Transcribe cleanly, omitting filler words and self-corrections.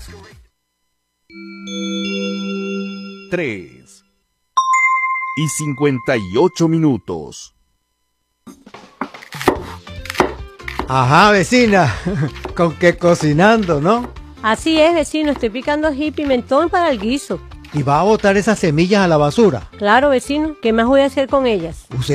3:58. Ajá, vecina, con que cocinando, ¿no? Así es, vecino, estoy picando ají y pimentón para el guiso. Y va a botar esas semillas a la basura. Claro, vecino, ¿qué más voy a hacer con ellas?